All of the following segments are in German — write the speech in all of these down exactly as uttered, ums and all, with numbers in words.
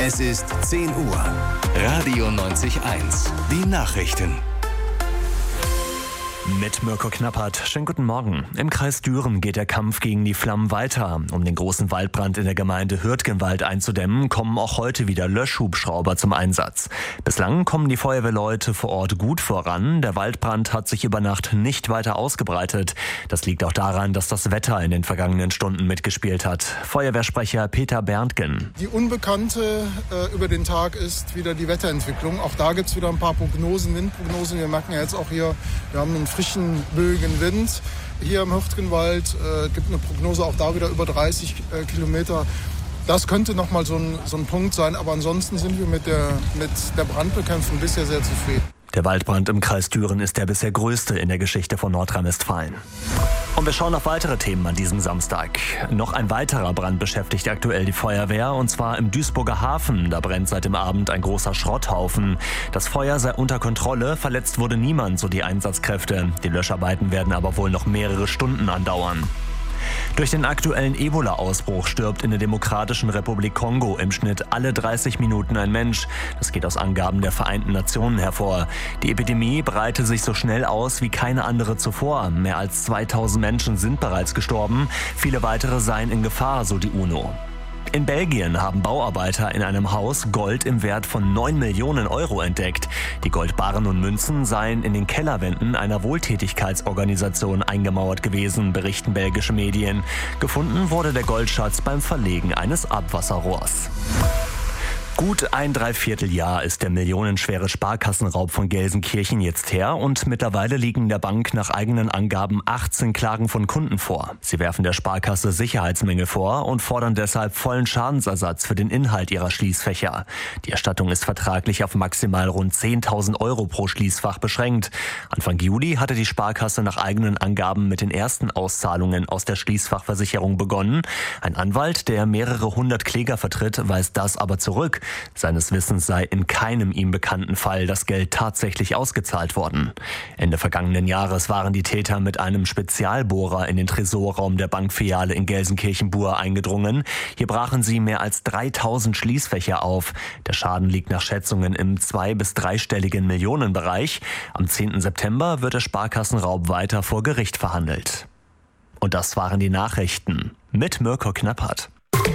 Es ist zehn Uhr. Radio neunzig eins. Die Nachrichten. Mit Mirko Knappert. Schönen guten Morgen. Im Kreis Düren geht der Kampf gegen die Flammen weiter. Um den großen Waldbrand in der Gemeinde Hürtgenwald einzudämmen, kommen auch heute wieder Löschhubschrauber zum Einsatz. Bislang kommen die Feuerwehrleute vor Ort gut voran. Der Waldbrand hat sich über Nacht nicht weiter ausgebreitet. Das liegt auch daran, dass das Wetter in den vergangenen Stunden mitgespielt hat. Feuerwehrsprecher Peter Berntgen. Die Unbekannte äh, über den Tag ist wieder die Wetterentwicklung. Auch da gibt es wieder ein paar Prognosen, Windprognosen. Wir merken ja jetzt auch hier, wir haben einen frischen, böigen Wind. Hier im Hürtgenwald äh, gibt eine Prognose auch da wieder über dreißig äh, Kilometer. Das könnte nochmal so ein, so ein Punkt sein, aber ansonsten sind wir mit der, mit der Brandbekämpfung bisher sehr zufrieden. Der Waldbrand im Kreis Düren ist der bisher größte in der Geschichte von Nordrhein-Westfalen. Und wir schauen auf weitere Themen an diesem Samstag. Noch ein weiterer Brand beschäftigt aktuell die Feuerwehr, und zwar im Duisburger Hafen. Da brennt seit dem Abend ein großer Schrotthaufen. Das Feuer sei unter Kontrolle, verletzt wurde niemand, so die Einsatzkräfte. Die Löscharbeiten werden aber wohl noch mehrere Stunden andauern. Durch den aktuellen Ebola-Ausbruch stirbt in der Demokratischen Republik Kongo im Schnitt alle dreißig Minuten ein Mensch. Das geht aus Angaben der Vereinten Nationen hervor. Die Epidemie breite sich so schnell aus wie keine andere zuvor. Mehr als zweitausend Menschen sind bereits gestorben. Viele weitere seien in Gefahr, so die UNO. In Belgien haben Bauarbeiter in einem Haus Gold im Wert von neun Millionen Euro entdeckt. Die Goldbarren und Münzen seien in den Kellerwänden einer Wohltätigkeitsorganisation eingemauert gewesen, berichten belgische Medien. Gefunden wurde der Goldschatz beim Verlegen eines Abwasserrohrs. Gut ein Dreivierteljahr ist der millionenschwere Sparkassenraub von Gelsenkirchen jetzt her, und mittlerweile liegen der Bank nach eigenen Angaben achtzehn Klagen von Kunden vor. Sie werfen der Sparkasse Sicherheitsmängel vor und fordern deshalb vollen Schadensersatz für den Inhalt ihrer Schließfächer. Die Erstattung ist vertraglich auf maximal rund zehntausend Euro pro Schließfach beschränkt. Anfang Juli hatte die Sparkasse nach eigenen Angaben mit den ersten Auszahlungen aus der Schließfachversicherung begonnen. Ein Anwalt, der mehrere hundert Kläger vertritt, weist das aber zurück. Seines Wissens sei in keinem ihm bekannten Fall das Geld tatsächlich ausgezahlt worden. Ende vergangenen Jahres waren die Täter mit einem Spezialbohrer in den Tresorraum der Bankfiliale in Gelsenkirchen-Bur eingedrungen. Hier brachen sie mehr als dreitausend Schließfächer auf. Der Schaden liegt nach Schätzungen im zwei- bis dreistelligen Millionenbereich. Am zehnten September wird der Sparkassenraub weiter vor Gericht verhandelt. Und das waren die Nachrichten mit Mirko Knappert.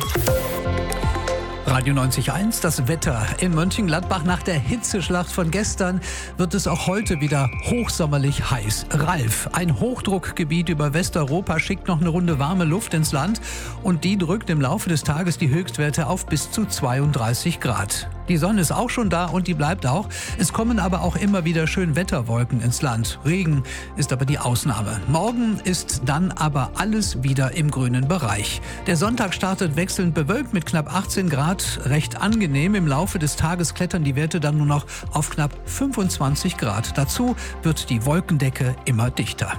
Radio neunzig eins, das Wetter in Mönchengladbach. Nach der Hitzeschlacht von gestern wird es auch heute wieder hochsommerlich heiß. Ralf, ein Hochdruckgebiet über Westeuropa, schickt noch eine Runde warme Luft ins Land, und die drückt im Laufe des Tages die Höchstwerte auf bis zu zweiunddreißig Grad. Die Sonne ist auch schon da und die bleibt auch. Es kommen aber auch immer wieder Schönwetterwolken ins Land. Regen ist aber die Ausnahme. Morgen ist dann aber alles wieder im grünen Bereich. Der Sonntag startet wechselnd bewölkt mit knapp achtzehn Grad. Recht angenehm. Im Laufe des Tages klettern die Werte dann nur noch auf knapp fünfundzwanzig Grad. Dazu wird die Wolkendecke immer dichter.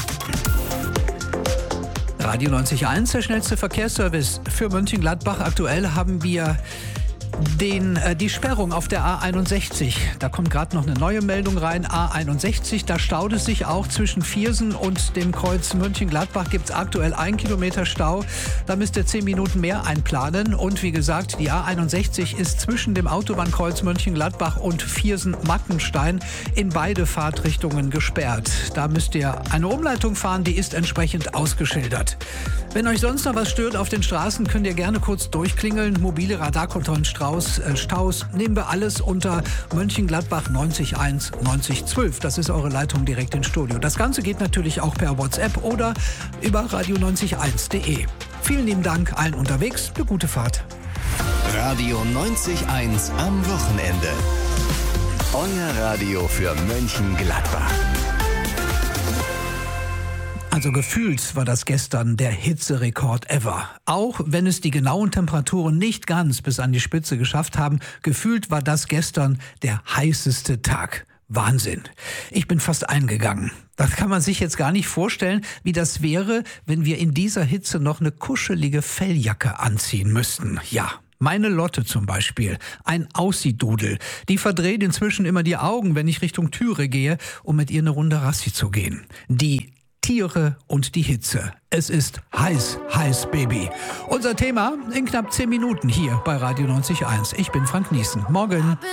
Radio neunzig eins, der schnellste Verkehrsservice für Mönchengladbach. Aktuell haben wir Den, äh, die Sperrung auf der A einundsechzig. Da kommt gerade noch eine neue Meldung rein. A einundsechzig, da staut es sich auch zwischen Viersen und dem Kreuz Mönchengladbach. Gibt es aktuell ein Kilometer Stau. Da müsst ihr zehn Minuten mehr einplanen. Und wie gesagt, die A einundsechzig ist zwischen dem Autobahnkreuz Mönchengladbach und Viersen-Mattenstein in beide Fahrtrichtungen gesperrt. Da müsst ihr eine Umleitung fahren, die ist entsprechend ausgeschildert. Wenn euch sonst noch was stört auf den Straßen, könnt ihr gerne kurz durchklingeln. Mobile Radarkontrollen, Staus, äh, Staus, nehmen wir alles unter Mönchengladbach neunzig eins neunzig zwölf. Das ist eure Leitung direkt ins Studio. Das Ganze geht natürlich auch per WhatsApp oder über radio neunzig eins punkt de. Vielen lieben Dank allen unterwegs. Eine gute Fahrt. Radio neunzig eins am Wochenende. Euer Radio für Mönchengladbach. Also gefühlt war das gestern der Hitzerekord ever. Auch wenn es die genauen Temperaturen nicht ganz bis an die Spitze geschafft haben, gefühlt war das gestern der heißeste Tag. Wahnsinn. Ich bin fast eingegangen. Das kann man sich jetzt gar nicht vorstellen, wie das wäre, wenn wir in dieser Hitze noch eine kuschelige Felljacke anziehen müssten. Ja. Meine Lotte zum Beispiel, ein Aussie-Dudel, die verdreht inzwischen immer die Augen, wenn ich Richtung Türe gehe, um mit ihr eine Runde Rassi zu gehen. Die Tiere und die Hitze. Es ist heiß, heiß, Baby. Unser Thema in knapp zehn Minuten hier bei Radio neunzig Komma eins. Ich bin Frank Niesen. Morgen.